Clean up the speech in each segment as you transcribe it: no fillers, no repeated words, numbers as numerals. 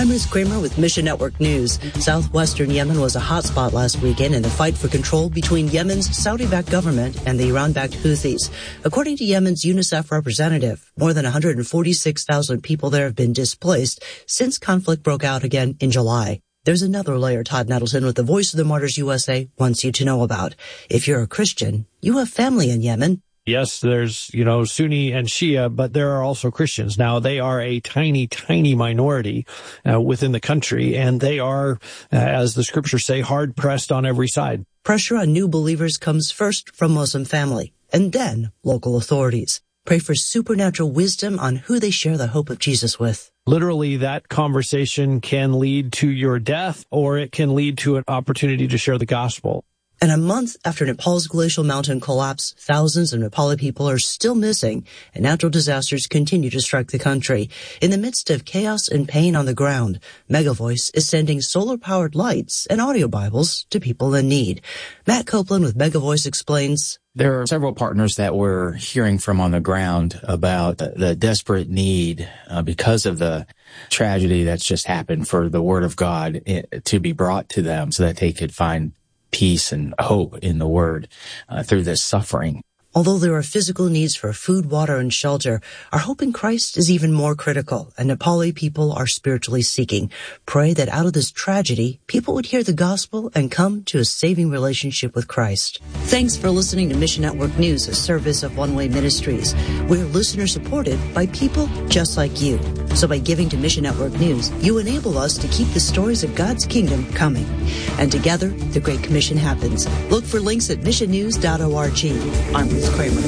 I'm Ruth Kramer with Mission Network News. Southwestern Yemen was a hotspot last weekend in the fight for control between Yemen's Saudi-backed government and the Iran-backed Houthis. According to Yemen's UNICEF representative, more than 146,000 people there have been displaced since conflict broke out again in July. There's another layer Todd Nettleton with the Voice of the Martyrs USA wants you to know about. If you're a Christian, you have family in Yemen. Yes, there's, Sunni and Shia, but there are also Christians. Now, they are a tiny, tiny minority within the country, and they are, as the scriptures say, hard-pressed on every side. Pressure on new believers comes first from Muslim family, and then local authorities. Pray for supernatural wisdom on who they share the hope of Jesus with. Literally, that conversation can lead to your death, or it can lead to an opportunity to share the gospel. And a month after Nepal's glacial mountain collapse, thousands of Nepali people are still missing, and natural disasters continue to strike the country. In the midst of chaos and pain on the ground, Megavoice is sending solar-powered lights and audio Bibles to people in need. Matt Copeland with Megavoice explains. There are several partners that we're hearing from on the ground about the desperate need because of the tragedy that's just happened for the Word of God to be brought to them so that they could find peace and hope in the Word through this suffering. Although there are physical needs for food, water, and shelter, our hope in Christ is even more critical, and Nepali people are spiritually seeking. Pray that out of this tragedy, people would hear the gospel and come to a saving relationship with Christ. Thanks for listening to Mission Network News, a service of One Way Ministries. We're listener-supported by people just like you. So by giving to Mission Network News, you enable us to keep the stories of God's kingdom coming. And together, the Great Commission happens. Look for links at missionnews.org. I'm Ruth Kramer.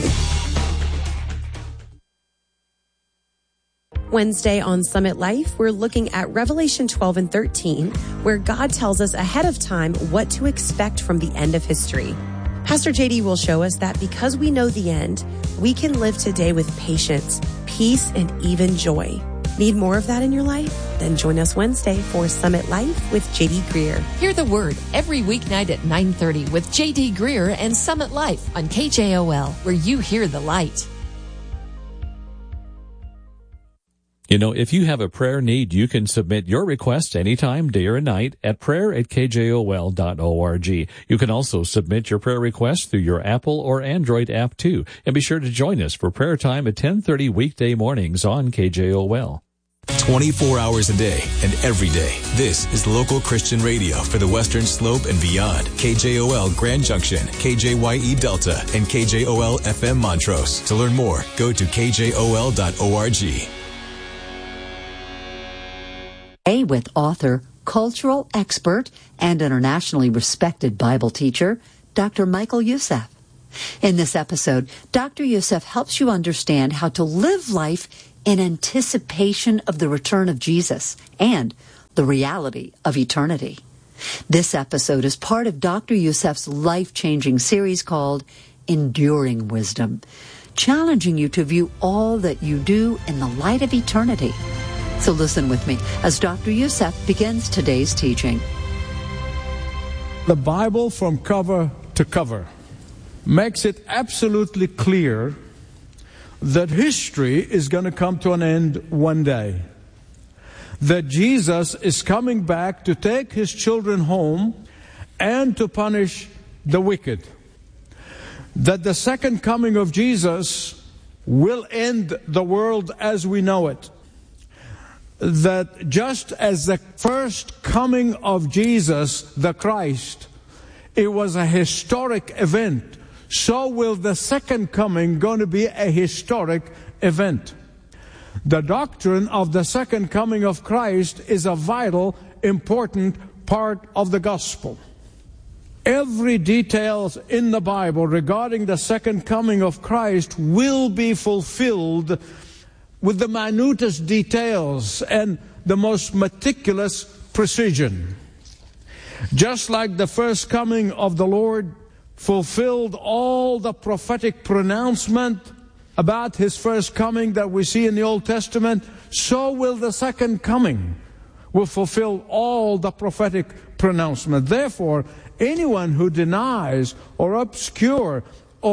Wednesday on Summit Life, we're looking at Revelation 12 and 13, where God tells us ahead of time what to expect from the end of history. Pastor JD will show us that because we know the end, we can live today with patience, peace, and even joy. Need more of that in your life? Then join us Wednesday for Summit Life with JD Greer. Hear the Word every weeknight at 9:30 with JD Greer and Summit Life on KJOL, where you hear the light. If you have a prayer need, you can submit your request anytime, day or night, at prayer@kjol.org. You can also submit your prayer request through your Apple or Android app, too. And be sure to join us for prayer time at 10:30 weekday mornings on KJOL. 24 hours a day and every day. This is local Christian radio for the Western Slope and beyond. KJOL Grand Junction, KJYE Delta, and KJOL FM Montrose. To learn more, go to kjol.org. With author, cultural expert, and internationally respected Bible teacher, Dr. Michael Youssef. In this episode, Dr. Youssef helps you understand how to live life in anticipation of the return of Jesus and the reality of eternity. This episode is part of Dr. Youssef's life-changing series called Enduring Wisdom, challenging you to view all that you do in the light of eternity. So listen with me as Dr. Youssef begins today's teaching. The Bible from cover to cover makes it absolutely clear that history is going to come to an end one day. That Jesus is coming back to take his children home and to punish the wicked. That the second coming of Jesus will end the world as we know it. That just as the first coming of Jesus, the Christ, it was a historic event, so will the second coming going to be a historic event. The doctrine of the second coming of Christ is a vital, important part of the gospel. Every detail in the Bible regarding the second coming of Christ will be fulfilled with the minutest details and the most meticulous precision. Just like the first coming of the Lord fulfilled all the prophetic pronouncement about his first coming that we see in the Old Testament, so will the second coming will fulfill all the prophetic pronouncement. Therefore, anyone who denies or obscure or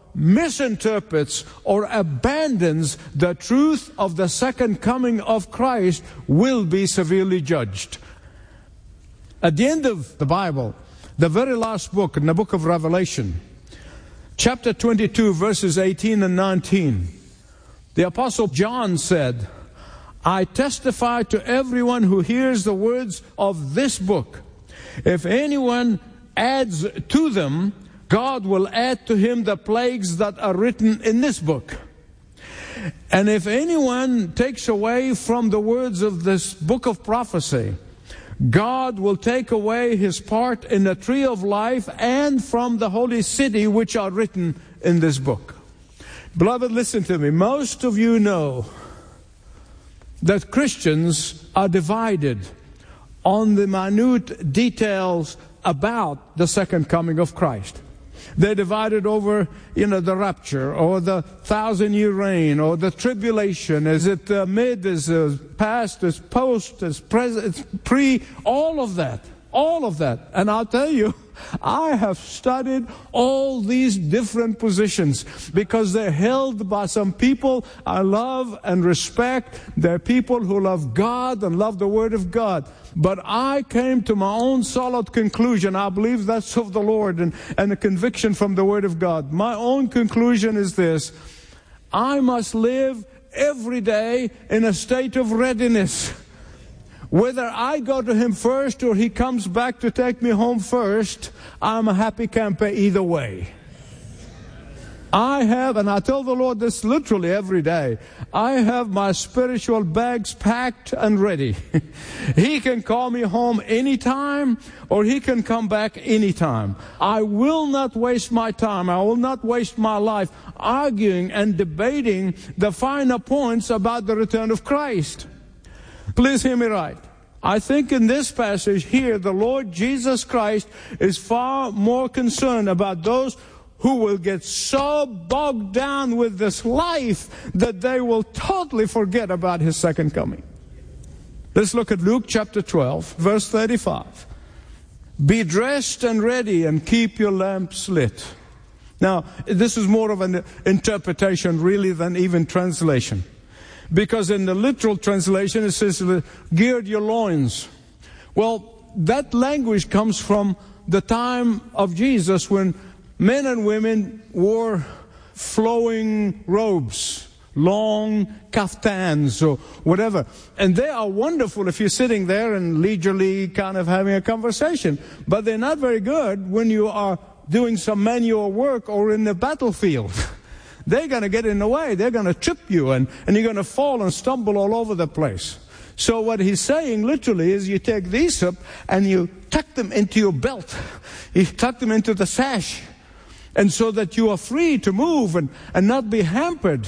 misinterprets or abandons the truth of the second coming of Christ will be severely judged. At the end of the Bible, the very last book, in the book of Revelation, chapter 22, verses 18 and 19, the Apostle John said, I testify to everyone who hears the words of this book. If anyone adds to them, God will add to him the plagues that are written in this book. And if anyone takes away from the words of this book of prophecy, God will take away his part in the tree of life and from the holy city which are written in this book. Beloved, listen to me. Most of you know that Christians are divided on the minute details about the second coming of Christ. They're divided over, the rapture, or the 1,000-year reign, or the tribulation. Is it mid, is it past, is post, is present, it's pre, all of that. And I'll tell you, I have studied all these different positions because they're held by some people I love and respect. They're people who love God and love the Word of God. But I came to my own solid conclusion. I believe that's of the Lord and a conviction from the Word of God. My own conclusion is this: I must live every day in a state of readiness. Whether I go to Him first or He comes back to take me home first, I'm a happy camper either way. I have, and I tell the Lord this literally every day, I have my spiritual bags packed and ready. He can call me home anytime, or He can come back anytime. I will not waste my time. I will not waste my life arguing and debating the finer points about the return of Christ. Please hear me right. I think in this passage here, the Lord Jesus Christ is far more concerned about those who will get so bogged down with this life that they will totally forget about His second coming. Let's look at Luke chapter 12, verse 35. Be dressed and ready and keep your lamps lit. Now, this is more of an interpretation really than even translation. Because in the literal translation it says, gird your loins. Well, that language comes from the time of Jesus when men and women wore flowing robes, long kaftans or whatever. And they are wonderful if you're sitting there and leisurely kind of having a conversation. But they're not very good when you are doing some manual work or in the battlefield. They're going to get in the way. They're going to trip you and you're going to fall and stumble all over the place. So what he's saying literally is you take these up and you tuck them into your belt. You tuck them into the sash. And so that you are free to move and not be hampered.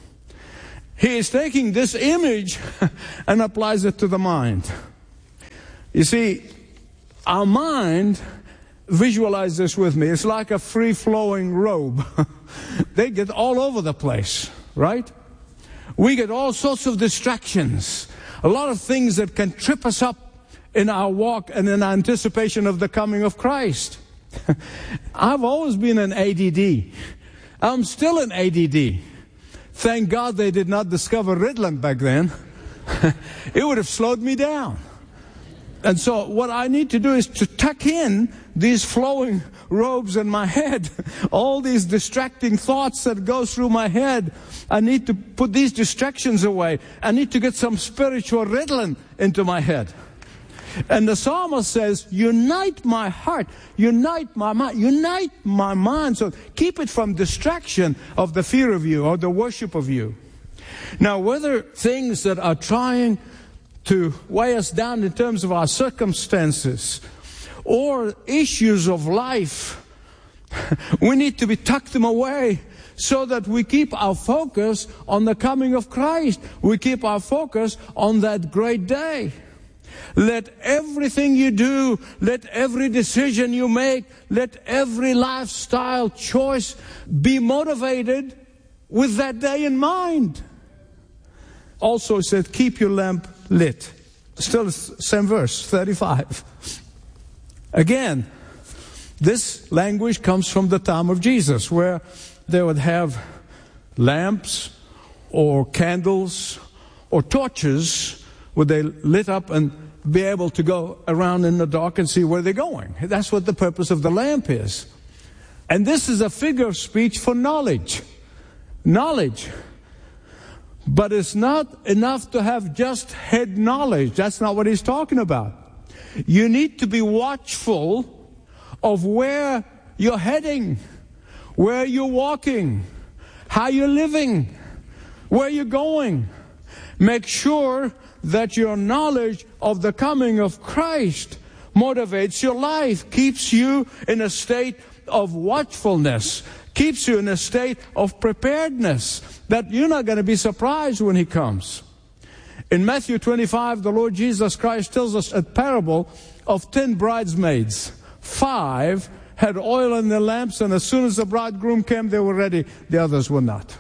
He is taking this image and applies it to the mind. You see, our mind, visualize this with me, it's like a free-flowing robe. They get all over the place, right? We get all sorts of distractions. A lot of things that can trip us up in our walk and in anticipation of the coming of Christ. I've always been an ADD. I'm still an ADD. Thank God they did not discover Ritalin back then. It would have slowed me down. And so what I need to do is to tuck in these flowing robes in my head, all these distracting thoughts that go through my head. I need to put these distractions away. I need to get some spiritual Ritalin into my head. And the psalmist says, unite my heart, unite my mind. So keep it from distraction of the fear of you or the worship of you. Now, whether things that are trying to weigh us down in terms of our circumstances or issues of life, we need to tuck them away so that we keep our focus on the coming of Christ. We keep our focus on that great day. Let everything you do, let every decision you make, let every lifestyle choice be motivated with that day in mind. Also it said, keep your lamp lit. Still the same verse, 35. Again, this language comes from the time of Jesus, where they would have lamps or candles or torches where they lit up and be able to go around in the dark and see where they're going. That's what the purpose of the lamp is. And this is a figure of speech for knowledge. Knowledge. But it's not enough to have just head knowledge. That's not what he's talking about. You need to be watchful of where you're heading, where you're walking, how you're living, where you're going. Make sure that your knowledge of the coming of Christ motivates your life, keeps you in a state of watchfulness, keeps you in a state of preparedness, that you're not going to be surprised when he comes. In Matthew 25, the Lord Jesus Christ tells us a parable of 10 bridesmaids. 5 had oil in their lamps, and as soon as the bridegroom came, they were ready. The others were not.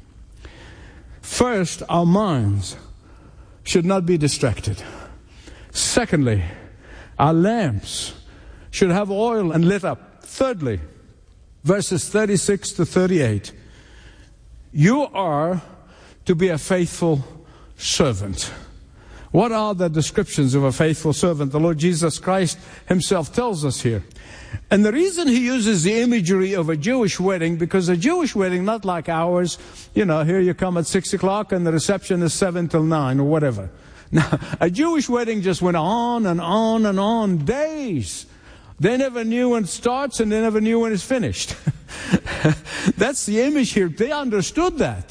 First, our minds should not be distracted. Secondly, our lamps should have oil and lit up. Thirdly, verses 36 to 38, you are to be a faithful servant. What are the descriptions of a faithful servant? The Lord Jesus Christ himself tells us here. And the reason he uses the imagery of a Jewish wedding, because a Jewish wedding, not like ours, here you come at 6 o'clock and the reception is 7 till 9 or whatever. Now, a Jewish wedding just went on and on and on, days. They never knew when it starts and they never knew when it's finished. That's the image here. They understood that.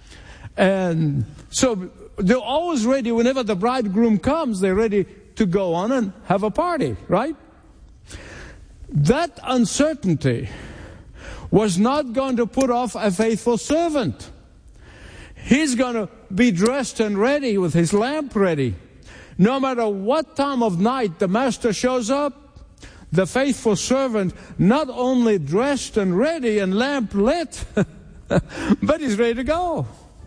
And so they're always ready. Whenever the bridegroom comes, they're ready to go on and have a party, right? That uncertainty was not going to put off a faithful servant. He's going to be dressed and ready with his lamp ready. No matter what time of night the master shows up, the faithful servant not only dressed and ready and lamp lit, but he's ready to go.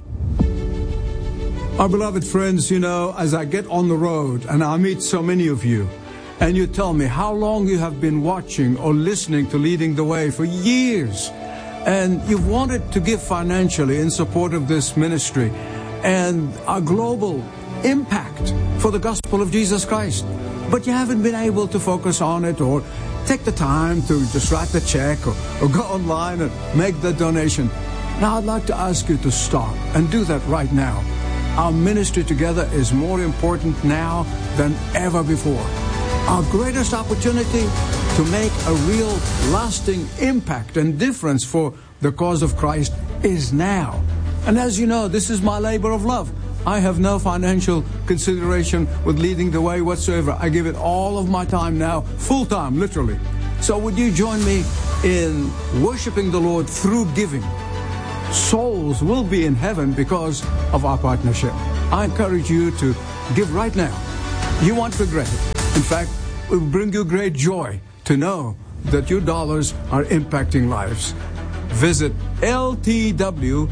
Our beloved friends, as I get on the road and I meet so many of you, and you tell me how long you have been watching or listening to Leading the Way for years, and you've wanted to give financially in support of this ministry and our global impact for the gospel of Jesus Christ, but you haven't been able to focus on it or take the time to just write the check or go online and make the donation. Now I'd like to ask you to stop and do that right now. Our ministry together is more important now than ever before. Our greatest opportunity to make a real lasting impact and difference for the cause of Christ is now. And as you know, this is my labor of love. I have no financial consideration with Leading the Way whatsoever. I give it all of my time now, full time, literally. So would you join me in worshiping the Lord through giving? Souls will be in heaven because of our partnership. I encourage you to give right now. You won't regret it. In fact, it will bring you great joy to know that your dollars are impacting lives. Visit ltw.org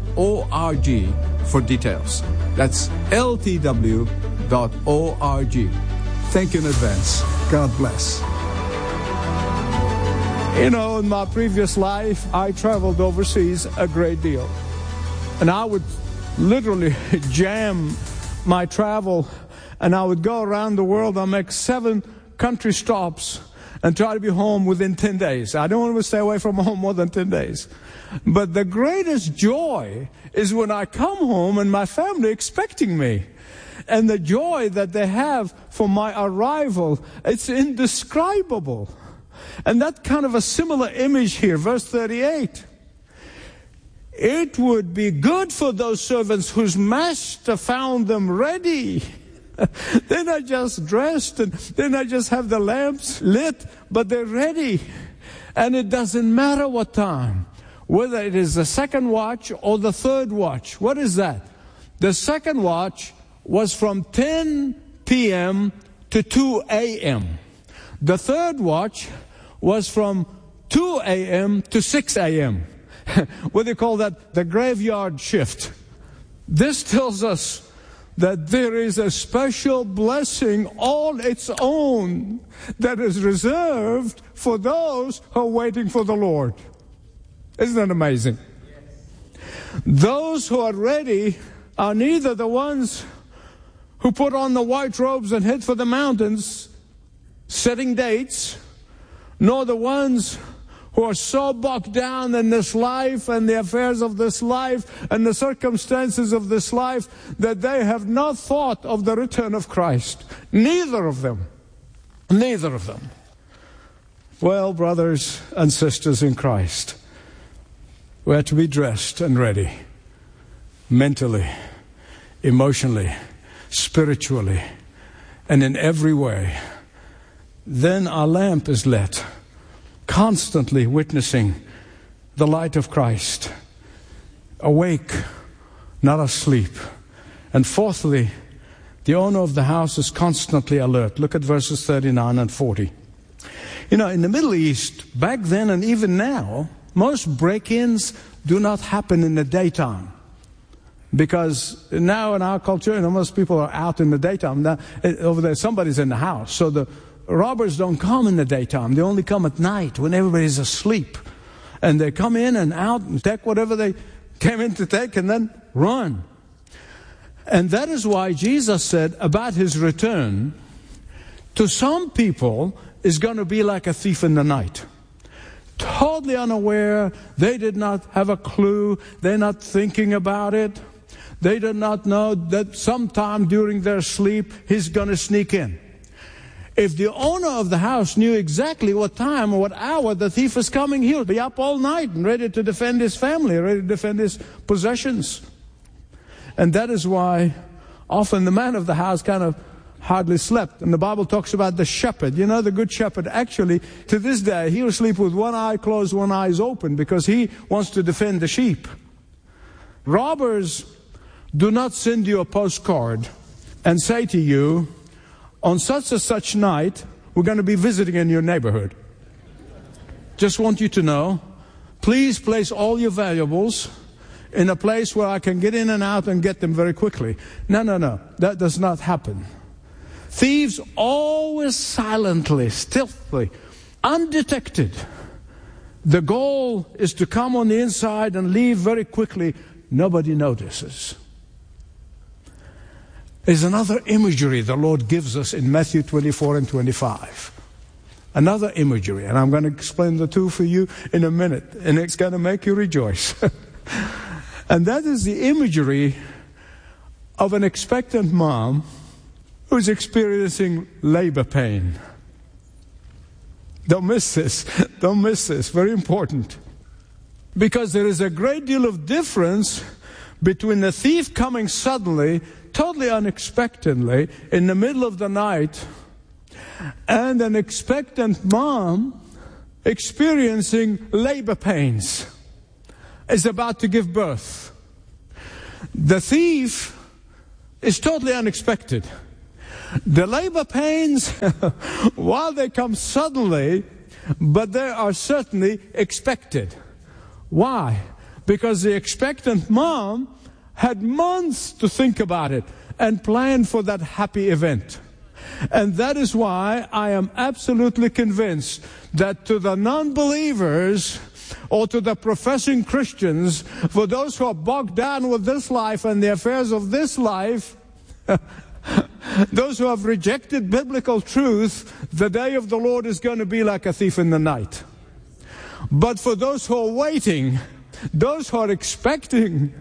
for details. That's ltw.org. Thank you in advance. God bless. In my previous life, I traveled overseas a great deal. And I would literally jam my travel, and I would go around the world. I'll make 7 country stops and try to be home within 10 days. I don't want to stay away from home more than 10 days. But the greatest joy is when I come home and my family expecting me. And the joy that they have for my arrival, it's indescribable. And that kind of a similar image here, verse 38. It would be good for those servants whose master found them ready. They're not just dressed and they not just have the lamps lit, but they're ready. And it doesn't matter what time, whether it is the second watch or the third watch. What is that? The second watch was from 10 p.m. to 2 a.m. The third watch was from 2 a.m. to 6 a.m. What do they call that? The graveyard shift. This tells us that there is a special blessing all its own that is reserved for those who are waiting for the Lord. Isn't that amazing? Those who are ready are neither the ones who put on the white robes and head for the mountains, setting dates, nor the ones who are so bogged down in this life and the affairs of this life and the circumstances of this life that they have not thought of the return of Christ. Neither of them. Neither of them. Well, brothers and sisters in Christ, we are to be dressed and ready, mentally, emotionally, spiritually, and in every way. Then our lamp is lit, constantly witnessing the light of Christ, awake, not asleep. And fourthly, the owner of the house is constantly alert. Look at verses 39 and 40. You know, in the Middle East, back then and even now, most break-ins do not happen in the daytime. Because now in our culture, most people are out in the daytime. Now, over there, somebody's in the house. So the robbers don't come in the daytime. They only come at night when everybody's asleep. And they come in and out and take whatever they came in to take and then run. And that is why Jesus said about his return, to some people, is going to be like a thief in the night. Totally unaware. They did not have a clue. They're not thinking about it. They did not know that sometime during their sleep, he's going to sneak in. If the owner of the house knew exactly what time or what hour the thief is coming, he'll be up all night and ready to defend his family, ready to defend his possessions. And that is why often the man of the house kind of hardly slept. And the Bible talks about the shepherd. You know, the good shepherd, actually, to this day, he will sleep with one eye closed, one eye open, because he wants to defend the sheep. Robbers do not send you a postcard and say to you, on such and such night, we're going to be visiting in your neighborhood. Just want you to know, please place all your valuables in a place where I can get in and out and get them very quickly. No. That does not happen. Thieves always silently, stealthily, undetected. The goal is to come on the inside and leave very quickly. Nobody notices. There's another imagery the Lord gives us in Matthew 24 and 25. Another imagery, and I'm going to explain the two for you in a minute, and it's going to make you rejoice. And that is the imagery of an expectant mom who's experiencing labor pain. Don't miss this. Don't miss this. Very important. Because there is a great deal of difference between the thief coming suddenly, totally unexpectedly, in the middle of the night, and an expectant mom experiencing labor pains, is about to give birth. The thief is totally unexpected. The labor pains, while they come suddenly, but they are certainly expected. Why? Because the expectant mom had months to think about it and plan for that happy event. And that is why I am absolutely convinced that to the non-believers or to the professing Christians, for those who are bogged down with this life and the affairs of this life, those who have rejected biblical truth, the day of the Lord is going to be like a thief in the night. But for those who are waiting, those who are expecting,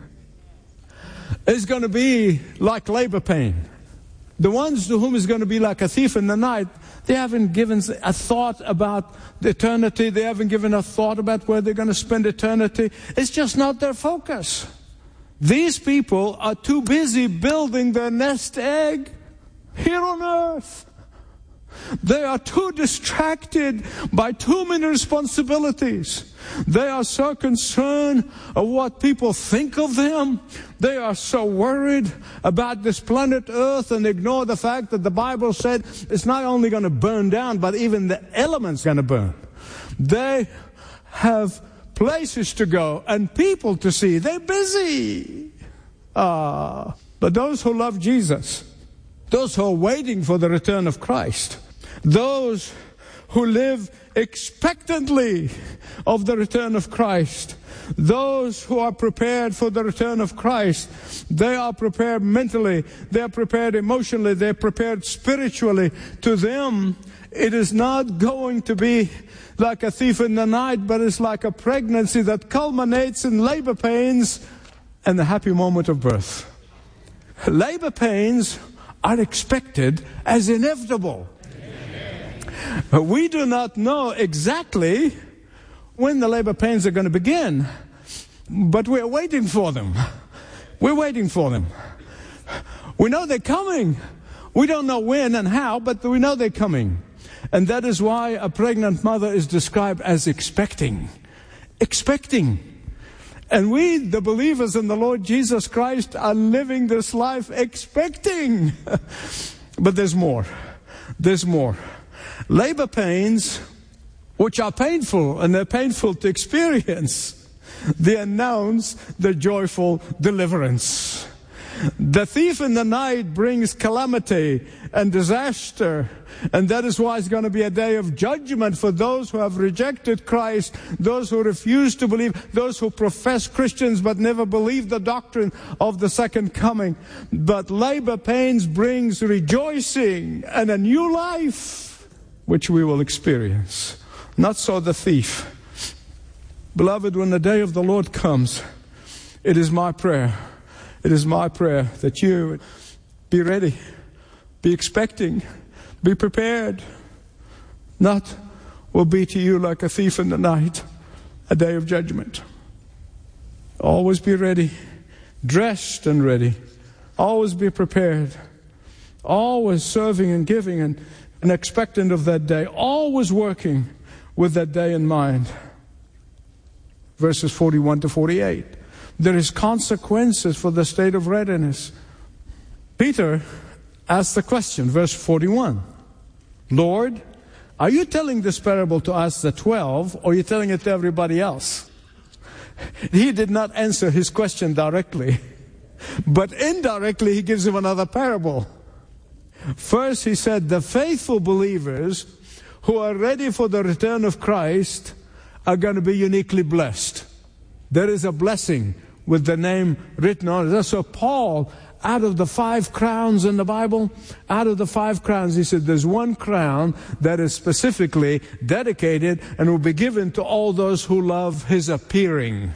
it's going to be like labor pain. The ones to whom it's going to be like a thief in the night, they haven't given a thought about the eternity. They haven't given a thought about where they're going to spend eternity. It's just not their focus. These people are too busy building their nest egg here on earth. They are too distracted by too many responsibilities. They are so concerned of what people think of them. They are so worried about this planet Earth and ignore the fact that the Bible said it's not only going to burn down, but even the elements going to burn. They have places to go and people to see. They're busy. But those who love Jesus, those who are waiting for the return of Christ, those who live expectantly of the return of Christ. Those who are prepared for the return of Christ, they are prepared mentally, they are prepared emotionally, they are prepared spiritually. To them, it is not going to be like a thief in the night, but it's like a pregnancy that culminates in labor pains and the happy moment of birth. Labor pains are expected as inevitable. We do not know exactly when the labor pains are going to begin, but we're waiting for them. We're waiting for them. We know they're coming. We don't know when and how, but we know they're coming. And that is why a pregnant mother is described as expecting. Expecting. And we, the believers in the Lord Jesus Christ, are living this life expecting. But there's more. There's more. Labor pains, which are painful, and they're painful to experience, they announce the joyful deliverance. The thief in the night brings calamity and disaster, and that is why it's going to be a day of judgment for those who have rejected Christ, those who refuse to believe, those who profess Christians but never believe the doctrine of the second coming. But labor pains brings rejoicing and a new life, which we will experience. Not so the thief. Beloved, when the day of the Lord comes, it is my prayer. It is my prayer that you be ready, be expecting, be prepared. Not will be to you like a thief in the night, a day of judgment. Always be ready, dressed and ready. Always be prepared. Always serving and giving and expectant of that day. Always working with that day in mind. Verses 41 to 48. There is consequences for the state of readiness. Peter asked the question, verse 41. Lord, are you telling this parable to us, the 12, or are you telling it to everybody else? He did not answer his question directly, but indirectly he gives him another parable. First he said, the faithful believers who are ready for the return of Christ are going to be uniquely blessed. There is a blessing with the name written on it. So Paul, out of the 5 crowns in the Bible, out of the 5 crowns, he said there's one crown that is specifically dedicated and will be given to all those who love his appearing.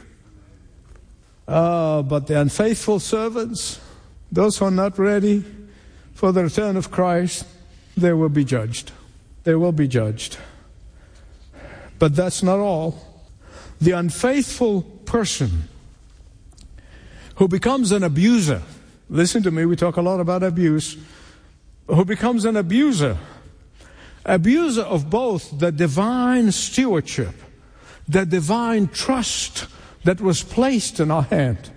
But the unfaithful servants, those who are not ready for the return of Christ, they will be judged. They will be judged. But that's not all. The unfaithful person who becomes an abuser, listen to me, we talk a lot about abuse, who becomes an abuser of both the divine stewardship, the divine trust that was placed in our hand,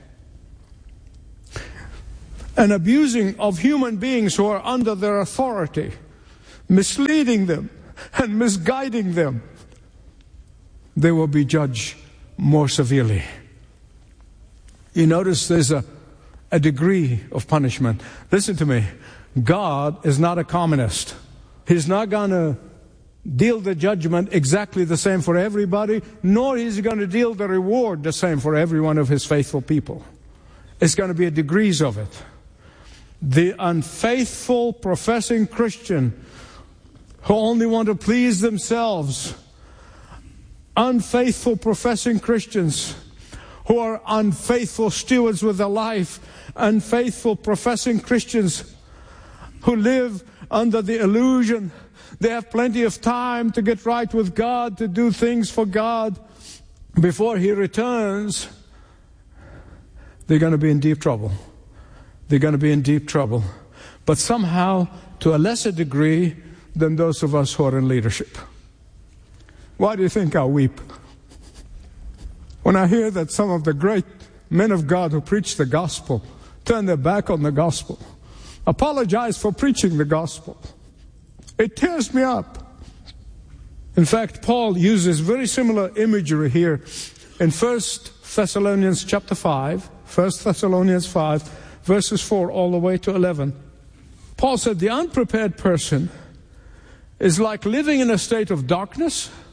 and abusing of human beings who are under their authority, misleading them and misguiding them, they will be judged more severely. You notice there's a degree of punishment. Listen to me. God is not a communist. He's not going to deal the judgment exactly the same for everybody, nor is he going to deal the reward the same for every one of his faithful people. It's going to be degrees of it. The unfaithful professing Christian who only want to please themselves, unfaithful professing Christians who are unfaithful stewards with their life, unfaithful professing Christians who live under the illusion they have plenty of time to get right with God, to do things for God before He returns, they're going to be in deep trouble. They're going to be in deep trouble. But somehow to a lesser degree than those of us who are in leadership. Why do you think I weep? When I hear that some of the great men of God who preach the gospel turn their back on the gospel, apologize for preaching the gospel, it tears me up. In fact, Paul uses very similar imagery here in 1 Thessalonians chapter 5, 1 Thessalonians 5, verses 4 all the way to 11. Paul said the unprepared person is like living in a state of darkness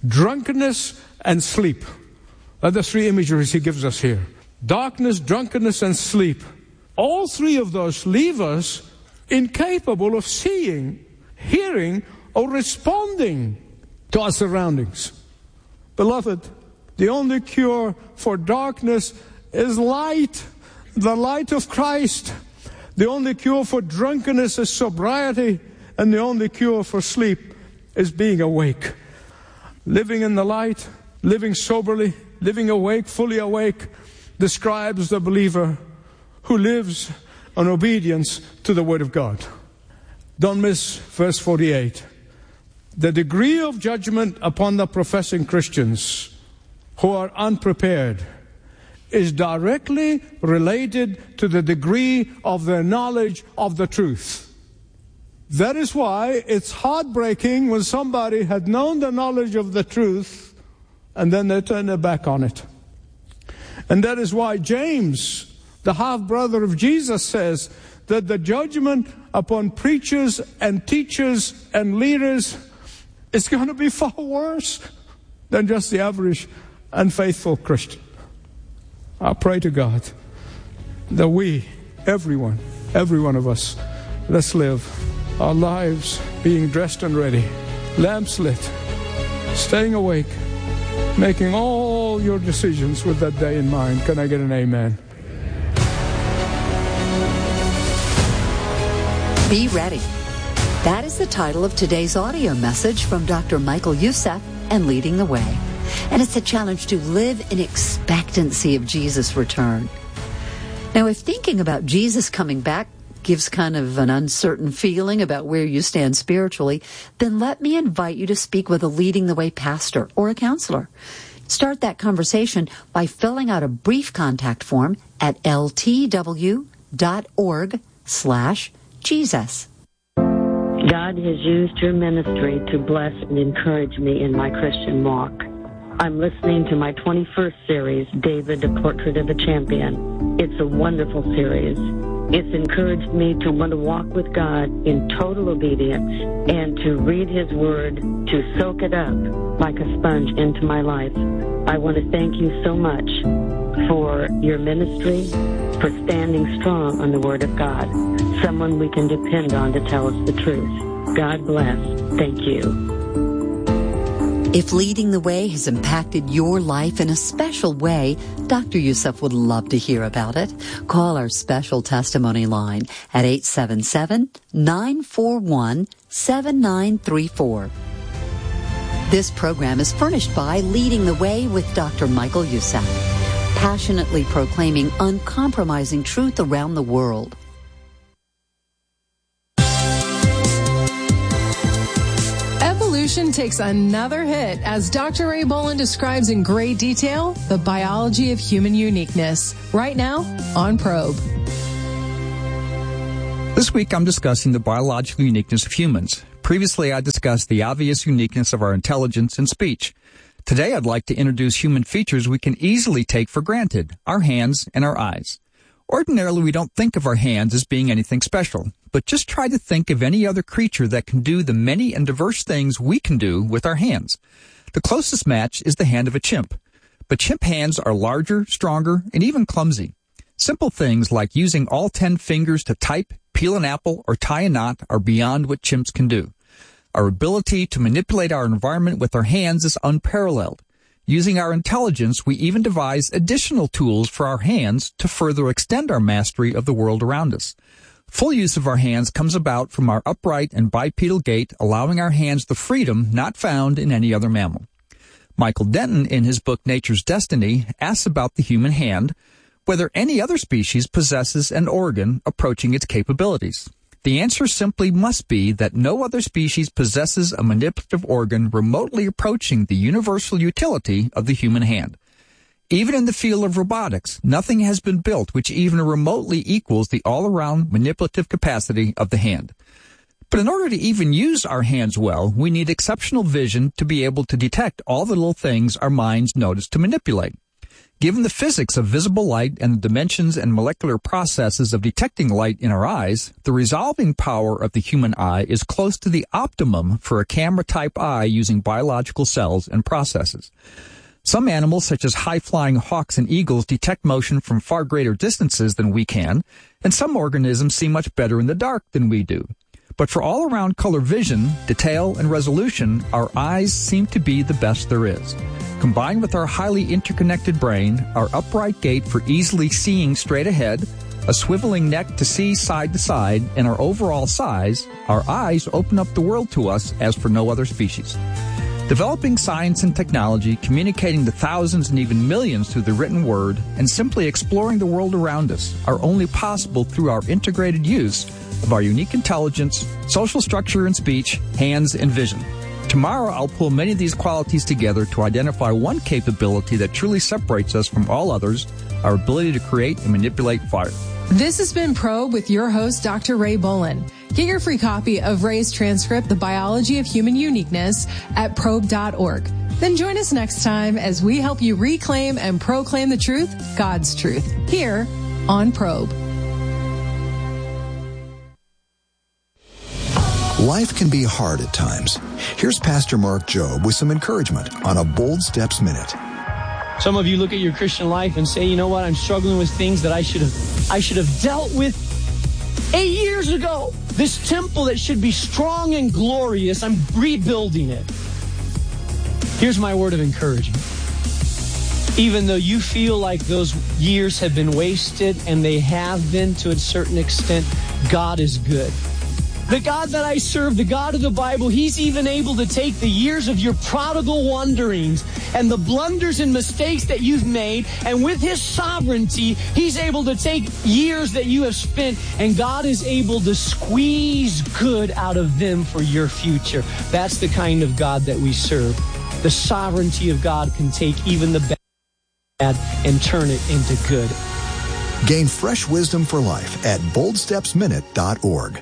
drunkenness, and sleep. Are the three imageries he gives us here. Darkness, drunkenness, and sleep. All three of those leave us incapable of seeing, hearing, or responding to our surroundings. Beloved, the only cure for darkness is light, the light of Christ. The only cure for drunkenness is sobriety, and the only cure for sleep is being awake. Living in the light, living soberly, living awake, fully awake, describes the believer who lives in obedience to the Word of God. Don't miss verse 48. The degree of judgment upon the professing Christians who are unprepared is directly related to the degree of their knowledge of the truth. That is why it's heartbreaking when somebody had known the knowledge of the truth and then they turn their back on it. And that is why James, the half-brother of Jesus, says that the judgment upon preachers and teachers and leaders is going to be far worse than just the average unfaithful Christian. I pray to God that we, every one of us, let's live our lives being dressed and ready, lamps lit, staying awake, making all your decisions with that day in mind. Can I get an amen? Be ready. That is the title of today's audio message from Dr. Michael Youssef and Leading the Way. And it's a challenge to live in expectancy of Jesus' return. Now, if thinking about Jesus coming back gives kind of an uncertain feeling about where you stand spiritually, then let me invite you to speak with a Leading the Way pastor or a counselor. Start that conversation by filling out a brief contact form at ltw.org/Jesus. God has used your ministry to bless and encourage me in my Christian walk. I'm listening to my 21st series, David, A Portrait of a Champion. It's a wonderful series. It's encouraged me to want to walk with God in total obedience and to read His Word, to soak it up like a sponge into my life. I want to thank you so much for your ministry, for standing strong on the Word of God, someone we can depend on to tell us the truth. God bless. Thank you. If Leading the Way has impacted your life in a special way, Dr. Youssef would love to hear about it. Call our special testimony line at 877-941-7934. This program is furnished by Leading the Way with Dr. Michael Youssef, passionately proclaiming uncompromising truth around the world. Evolution takes another hit as Dr. Ray Boland describes in great detail the biology of human uniqueness. Right now on Probe. This week I'm discussing the biological uniqueness of humans. Previously I discussed the obvious uniqueness of our intelligence and speech. Today I'd like to introduce human features we can easily take for granted, our hands and our eyes. Ordinarily, we don't think of our hands as being anything special, but just try to think of any other creature that can do the many and diverse things we can do with our hands. The closest match is the hand of a chimp, but chimp hands are larger, stronger, and even clumsy. Simple things like using all 10 fingers to type, peel an apple, or tie a knot are beyond what chimps can do. Our ability to manipulate our environment with our hands is unparalleled. Using our intelligence, we even devise additional tools for our hands to further extend our mastery of the world around us. Full use of our hands comes about from our upright and bipedal gait, allowing our hands the freedom not found in any other mammal. Michael Denton, in his book Nature's Destiny, asks about the human hand, whether any other species possesses an organ approaching its capabilities. The answer simply must be that no other species possesses a manipulative organ remotely approaching the universal utility of the human hand. Even in the field of robotics, nothing has been built which even remotely equals the all-around manipulative capacity of the hand. But in order to even use our hands well, we need exceptional vision to be able to detect all the little things our minds notice to manipulate. Given the physics of visible light and the dimensions and molecular processes of detecting light in our eyes, the resolving power of the human eye is close to the optimum for a camera-type eye using biological cells and processes. Some animals, such as high-flying hawks and eagles, detect motion from far greater distances than we can, and some organisms see much better in the dark than we do. But for all-around color vision, detail, and resolution, our eyes seem to be the best there is. Combined with our highly interconnected brain, our upright gait for easily seeing straight ahead, a swiveling neck to see side to side, and our overall size, our eyes open up the world to us as for no other species. Developing science and technology, communicating to thousands and even millions through the written word, and simply exploring the world around us are only possible through our integrated use of our unique intelligence, social structure and speech, hands, and vision. Tomorrow, I'll pull many of these qualities together to identify one capability that truly separates us from all others, our ability to create and manipulate fire. This has been Probe with your host, Dr. Ray Bolin. Get your free copy of Ray's transcript, The Biology of Human Uniqueness, at probe.org. Then join us next time as we help you reclaim and proclaim the truth, God's truth, here on Probe. Life can be hard at times. Here's Pastor Mark Jobe with some encouragement on a Bold Steps Minute. Some of you look at your Christian life and say, you know what, I'm struggling with things that I should have dealt with 8 years ago. This temple that should be strong and glorious, I'm rebuilding it. Here's my word of encouragement. Even though you feel like those years have been wasted, and they have been to a certain extent, God is good. The God that I serve, the God of the Bible, He's even able to take the years of your prodigal wanderings and the blunders and mistakes that you've made, and with His sovereignty, He's able to take years that you have spent, and God is able to squeeze good out of them for your future. That's the kind of God that we serve. The sovereignty of God can take even the bad and turn it into good. Gain fresh wisdom for life at boldstepsminute.org.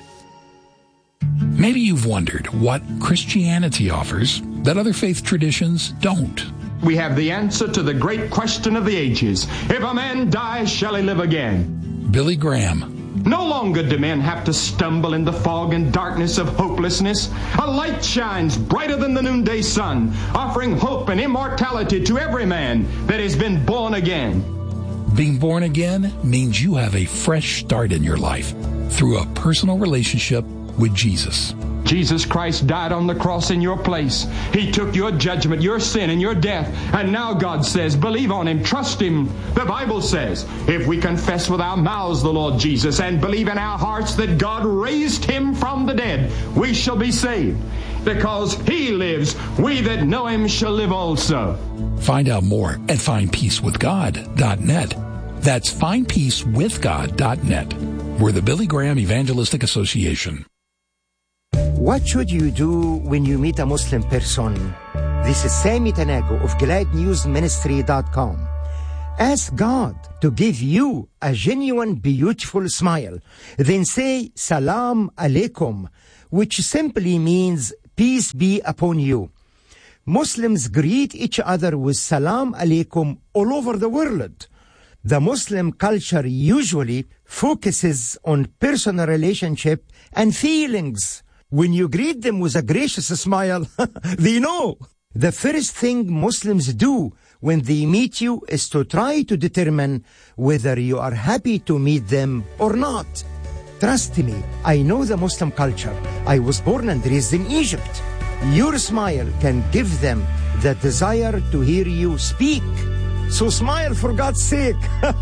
Maybe you've wondered what Christianity offers that other faith traditions don't. We have the answer to the great question of the ages. If a man dies, shall he live again? Billy Graham. No longer do men have to stumble in the fog and darkness of hopelessness. A light shines brighter than the noonday sun, offering hope and immortality to every man that has been born again. Being born again means you have a fresh start in your life through a personal relationship with Jesus. Jesus Christ died on the cross in your place. He took your judgment, your sin, and your death. And now God says, believe on Him, trust Him. The Bible says, if we confess with our mouths the Lord Jesus and believe in our hearts that God raised Him from the dead, we shall be saved. Because He lives, we that know Him shall live also. Find out more at findpeacewithgod.net. That's findpeacewithgod.net. We're the Billy Graham Evangelistic Association. What should you do when you meet a Muslim person? This is Sammy Tanago of GladNewsMinistry.com. Ask God to give you a genuine, beautiful smile. Then say, Salam Alaikum, which simply means, peace be upon you. Muslims greet each other with Salam Alaikum all over the world. The Muslim culture usually focuses on personal relationship and feelings. When you greet them with a gracious smile, they know. The first thing Muslims do when they meet you is to try to determine whether you are happy to meet them or not. Trust me, I know the Muslim culture. I was born and raised in Egypt. Your smile can give them the desire to hear you speak. So smile for God's sake.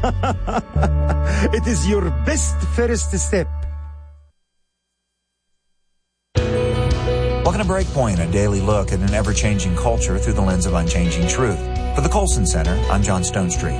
It is your best first step. Welcome to Breakpoint, a daily look at an ever-changing culture through the lens of unchanging truth. For the Colson Center, I'm John Stonestreet.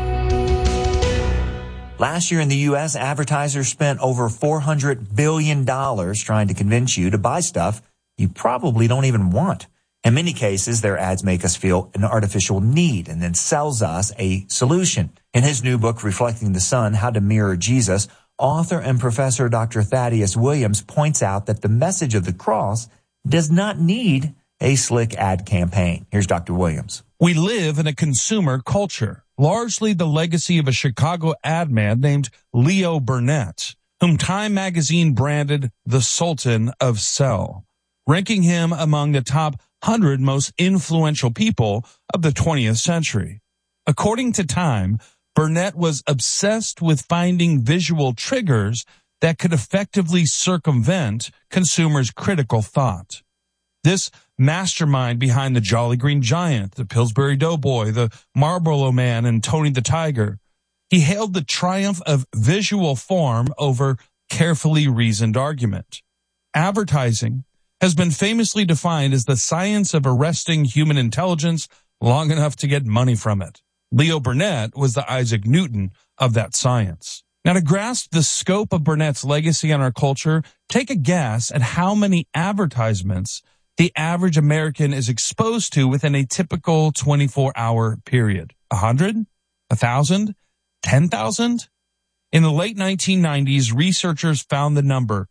Last year in the U.S., advertisers spent over $400 billion trying to convince you to buy stuff you probably don't even want. In many cases, their ads make us feel an artificial need and then sells us a solution. In his new book, Reflecting the Sun, How to Mirror Jesus, author and professor Dr. Thaddeus Williams points out that the message of the cross does not need a slick ad campaign. Here's Dr. Williams. We live in a consumer culture. largely the legacy of a Chicago ad man named Leo Burnett, whom Time magazine branded the Sultan of Sell, ranking him among the top 100 most influential people of the 20th century. According to Time, Burnett was obsessed with finding visual triggers that could effectively circumvent consumers' critical thought. This mastermind behind the Jolly Green Giant, the Pillsbury Doughboy, the Marlboro Man, and Tony the Tiger, he hailed the triumph of visual form over carefully reasoned argument. Advertising has been famously defined as the science of arresting human intelligence long enough to get money from it. Leo Burnett was the Isaac Newton of that science. Now, to grasp the scope of Burnett's legacy on our culture, take a guess at how many advertisements the average American is exposed to within a typical 24-hour period. 100? 1,000? 10,000? In the late 1990s, researchers found the number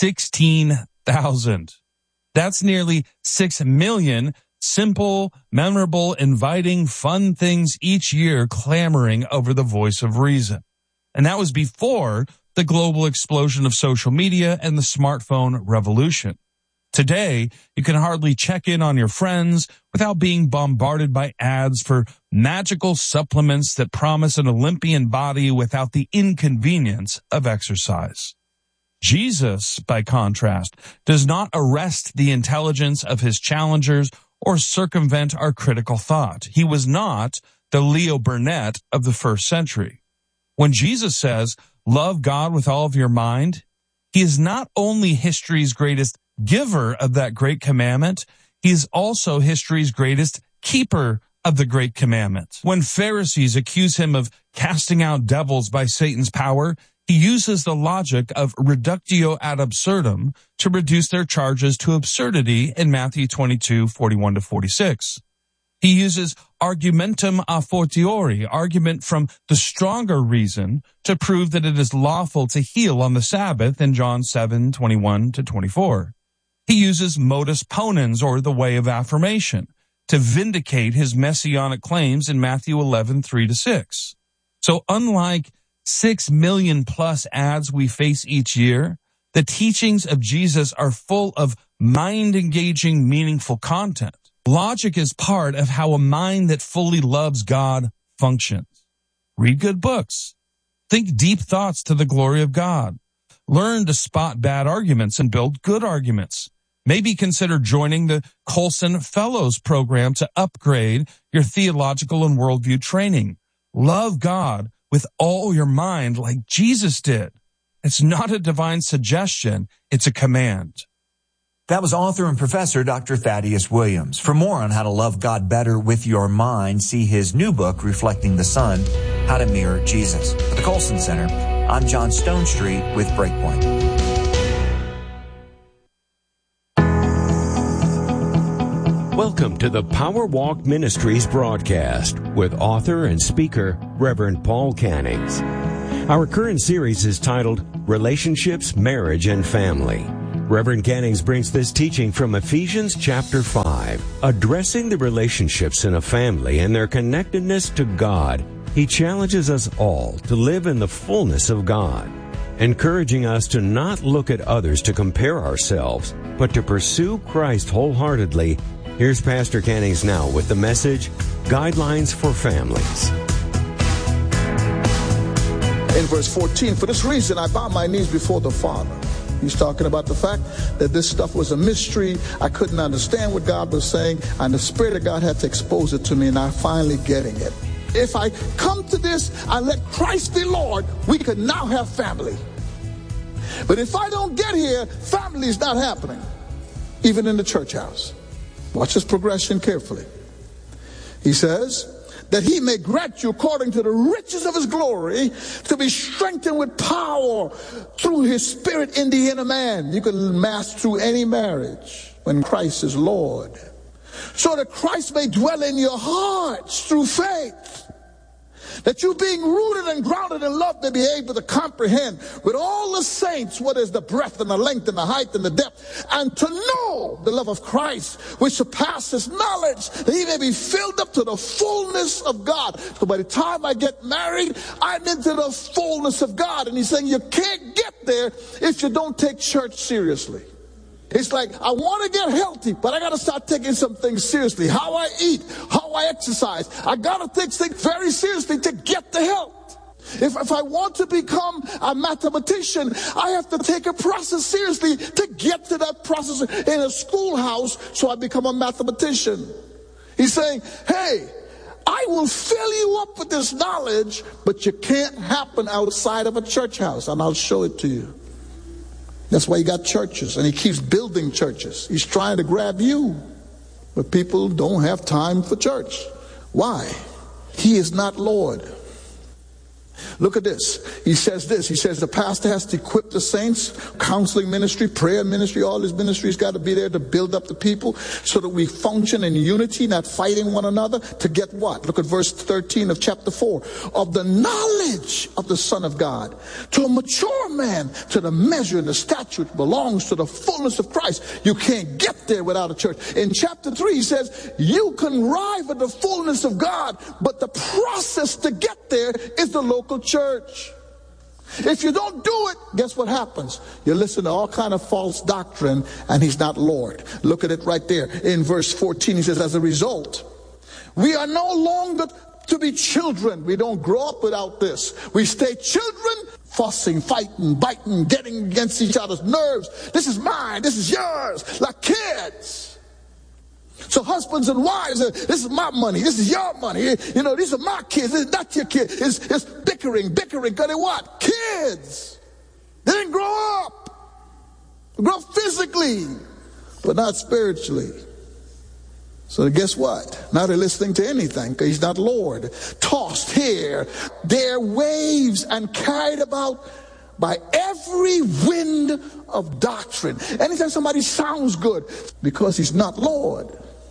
16,000. That's nearly 6 million simple, memorable, inviting, fun things each year clamoring over the voice of reason. And that was before the global explosion of social media and the smartphone revolution. Today, you can hardly check in on your friends without being bombarded by ads for magical supplements that promise an Olympian body without the inconvenience of exercise. Jesus, by contrast, does not arrest the intelligence of his challengers or circumvent our critical thought. He was not the Leo Burnett of the first century. When Jesus says, love God with all of your mind, he is not only history's greatest giver of that great commandment, he is also history's greatest keeper of the great commandment. When Pharisees accuse him of casting out devils by Satan's power, he uses the logic of reductio ad absurdum to reduce their charges to absurdity in Matthew 22:41-46. He uses argumentum a fortiori, argument from the stronger reason, to prove that it is lawful to heal on the Sabbath in John 7:21-24. He uses modus ponens, or the way of affirmation, to vindicate his messianic claims in Matthew 11:3-6. So unlike 6 million plus ads we face each year, the teachings of Jesus are full of mind-engaging, meaningful content. Logic is part of how a mind that fully loves God functions. Read good books. Think deep thoughts to the glory of God. Learn to spot bad arguments and build good arguments. Maybe consider joining the Colson Fellows program to upgrade your theological and worldview training. Love God with all your mind like Jesus did. It's not a divine suggestion, it's a command. That was author and professor Dr. Thaddeus Williams. For more on how to love God better with your mind, see his new book, Reflecting the Son, How to Mirror Jesus. At the Colson Center, I'm John Stonestreet with Breakpoint. Welcome to the Power Walk Ministries broadcast with author and speaker, Reverend Paul Cannings. Our current series is titled Relationships, Marriage, and Family. Reverend Cannings brings this teaching from Ephesians chapter 5. Addressing the relationships in a family and their connectedness to God, he challenges us all to live in the fullness of God, encouraging us to not look at others to compare ourselves, but to pursue Christ wholeheartedly. Here's Pastor Cannings now with the message, Guidelines for Families. In verse 14, for this reason I bow my knees before the Father. He's talking about the fact that this stuff was a mystery. I couldn't understand what God was saying, and the Spirit of God had to expose it to me, and I'm finally getting it. If I come to this, I let Christ be Lord, we could now have family. But if I don't get here, family is not happening, even in the church house. Watch this progression carefully. He says, that he may grant you according to the riches of his glory to be strengthened with power through his Spirit in the inner man. You can master through any marriage when Christ is Lord. So that Christ may dwell in your hearts through faith. That you being rooted and grounded in love may be able to comprehend with all the saints what is the breadth and the length and the height and the depth, and to know the love of Christ which surpasses knowledge, that he may be filled up to the fullness of God. So by the time I get married, I'm into the fullness of God. And he's saying you can't get there if you don't take church seriously. It's like, I want to get healthy, but I got to start taking some things seriously. How I eat, how I exercise. I got to take things very seriously to get the health. If I want to become a mathematician, I have to take a process seriously to get to that process in a schoolhouse so I become a mathematician. He's saying, hey, I will fill you up with this knowledge, but you can't happen outside of a church house, and I'll show it to you. That's why he got churches, and he keeps building churches. He's trying to grab you, but people don't have time for church. Why? He is not Lord. Look at this. He says the pastor has to equip the saints, counseling ministry, prayer ministry, all his ministry's got to be there to build up the people so that we function in unity, not fighting one another, to get what? Look at verse 13 of chapter 4. Of the knowledge of the Son of God, to a mature man, to the measure and the stature which belongs to the fullness of Christ. You can't get there without a church. In chapter 3 he says, you can arrive at the fullness of God, but the process to get there is the local church. If you don't do it, guess what happens? You listen to all kind of false doctrine, and he's not Lord. Look at it right there. In verse 14, he says, as a result, we are no longer to be children. We don't grow up without this. We stay children, fussing, fighting, biting, getting against each other's nerves. This is mine, this is yours, like kids. So husbands and wives, this is my money, this is your money. You know, these are my kids, this is not your kid. It's bickering, because they what? Kids. They didn't grow up. They grow up physically, but not spiritually. So guess what? Now they're listening to anything because he's not Lord. Tossed here, there, waves, and carried about by every wind of doctrine. Anytime somebody sounds good, because he's not Lord.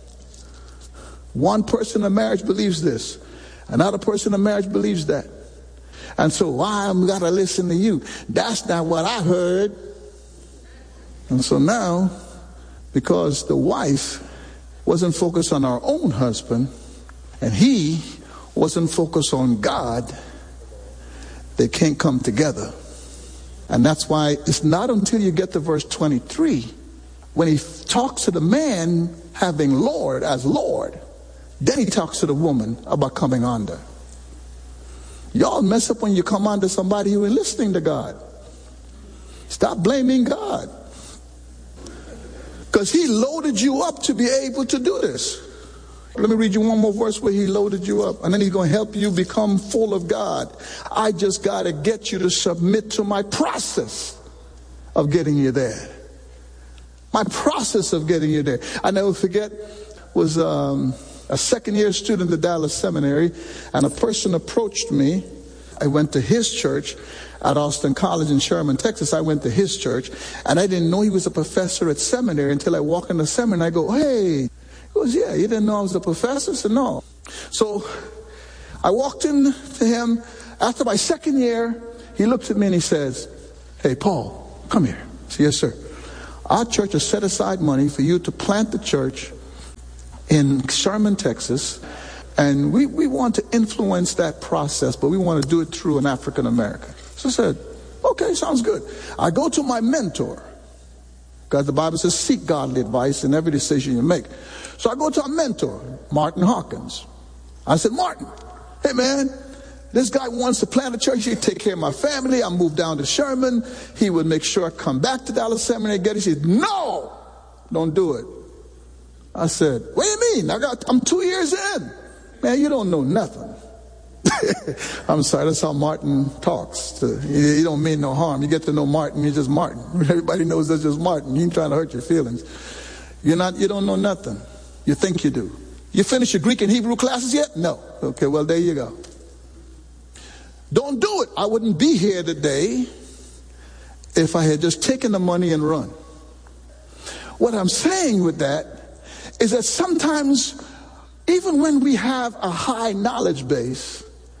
One person in marriage believes this. Another person in marriage believes that. And so I'm got to listen to you. That's not what I heard. And so now, because the wife wasn't focused on our own husband, and he wasn't focused on God, they can't come together. And that's why it's not until you get to verse 23, when he talks to the man having Lord as Lord, then he talks to the woman about coming under. Y'all mess up when you come under somebody who ain't listening to God. Stop blaming God. Because he loaded you up to be able to do this. Let me read you one more verse where he loaded you up, and then he's going to help you become full of God. I just got to get you to submit to my process of getting you there. My process of getting you there. I never forget, was a second-year student at Dallas Seminary, and a person approached me. I went to his church at Austin College in Sherman, Texas. I went to his church, and I didn't know he was a professor at seminary until I walked in the seminary, and I go, hey. He goes, yeah, you didn't know I was a professor? I said, no. So I walked in to him. After my second year, he looks at me and he says, hey, Paul, come here. I said, yes, sir. Our church has set aside money for you to plant the church in Sherman, Texas, and we want to influence that process, but we want to do it through an African American. So I said, okay, sounds good. I go to my mentor, because the Bible says seek godly advice in every decision you make. So I go to a mentor, Martin Hawkins. I said, Martin, hey man, this guy wants to plant a church. He'd take care of my family. I moved down to Sherman. He would make sure I come back to Dallas Seminary and get it. He said, no, don't do it. I said, what do you mean? I'm 2 years in. Man, you don't know nothing. I'm sorry, that's how Martin talks. He don't mean no harm. You get to know Martin, he's just Martin. Everybody knows that's just Martin. He ain't trying to hurt your feelings. You don't know nothing. You think you do. You finished your Greek and Hebrew classes yet? No. Okay, well, there you go. Don't do it. I wouldn't be here today if I had just taken the money and run. What I'm saying with that is that sometimes, even when we have a high knowledge base,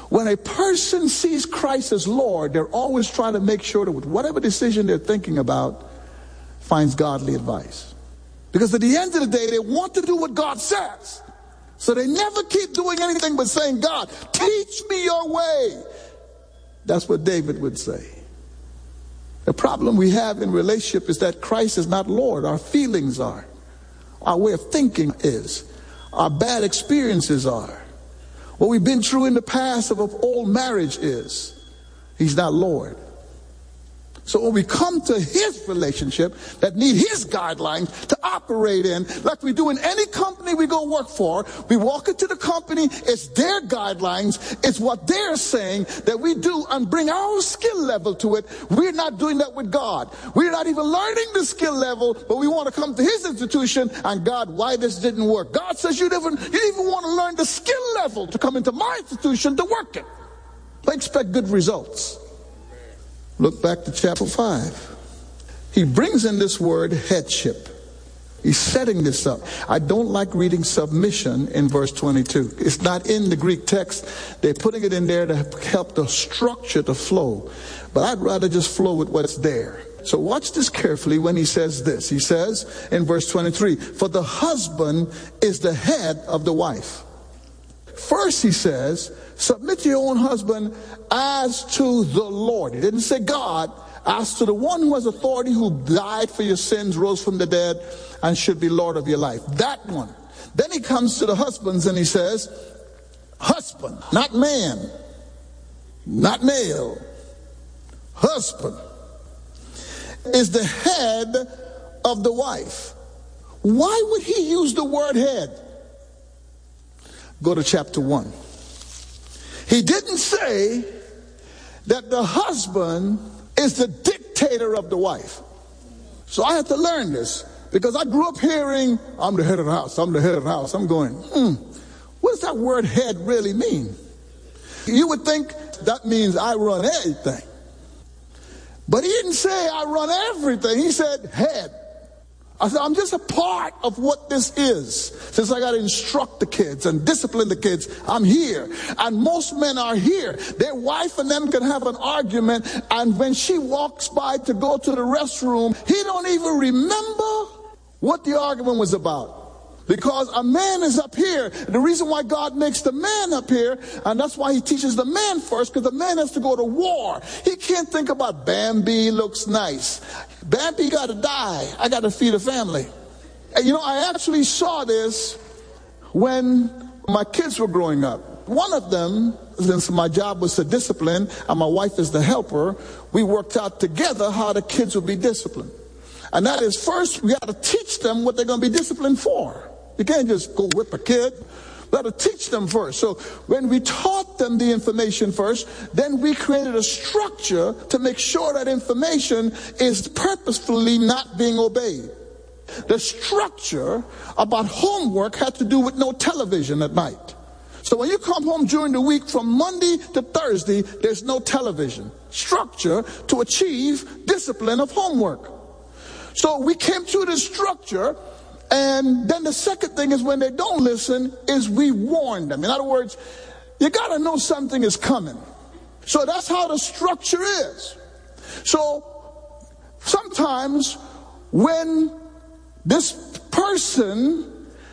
When a person sees Christ as Lord, they're always trying to make sure that with whatever decision they're thinking about, finds godly advice. Because at the end of the day, they want to do what God says. So they never keep doing anything but saying, God, teach me your way. That's what David would say. The problem we have in relationship is that Christ is not Lord. Our feelings are. Our way of thinking is. Our bad experiences are. What we've been through in the past of old marriage is. He's not Lord. So when we come to his relationship that need his guidelines to operate in, like we do in any company we go work for, we walk into the company, it's their guidelines, it's what they're saying that we do and bring our skill level to it. We're not doing that with God. We're not even learning the skill level, but we want to come to his institution and God, why this didn't work? God says you didn't even want to learn the skill level to come into my institution to work it. I expect good results. Look back to chapter 5. He brings in this word headship. He's setting this up. I don't like reading submission in verse 22. It's not in the Greek text. They're putting it in there to help the structure to flow. But I'd rather just flow with what's there. So watch this carefully when he says this. He says in verse 23, for the husband is the head of the wife. First he says, submit to your own husband as to the Lord. He didn't say God, as to the one who has authority, who died for your sins, rose from the dead, and should be Lord of your life. That one. Then he comes to the husbands and he says, husband, not man, not male, husband is the head of the wife. Why would he use the word head? Go to chapter 1. He didn't say that the husband is the dictator of the wife. So I had to learn this because I grew up hearing, I'm the head of the house, I'm the head of the house. I'm going, what does that word head really mean? You would think that means I run everything. But he didn't say I run everything. He said head. I said, I'm just a part of what this is. Since I got to instruct the kids and discipline the kids, I'm here. And most men are here. Their wife and them can have an argument, and when she walks by to go to the restroom, he don't even remember what the argument was about. Because a man is up here. The reason why God makes the man up here, and that's why he teaches the man first, because the man has to go to war. He can't think about Bambi looks nice. Bambi got to die. I got to feed a family. And I actually saw this when my kids were growing up. One of them, since my job was to discipline and my wife is the helper, we worked out together how the kids would be disciplined. And that is, first we got to teach them what they're going to be disciplined for. You can't just go whip a kid. We got to teach them first. So when we taught them the information first, then we created a structure to make sure that information is purposefully not being obeyed. The structure about homework had to do with no television at night. So when you come home during the week from Monday to Thursday, there's no television. Structure to achieve discipline of homework. So we came to the structure. And then the second thing is when they don't listen is we warn them. In other words, you got to know something is coming. So that's how the structure is. So sometimes when this person